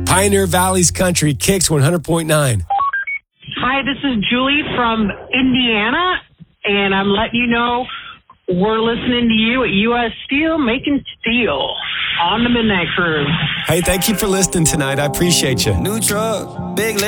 Pioneer Valley's Country, Kicks 100.9. Hi, this is Julie from Indiana, and I'm letting you know we're listening to you at U.S. Steel, making steel on the Midnight Cruise. Hey, thank you for listening tonight. I appreciate you. New truck, big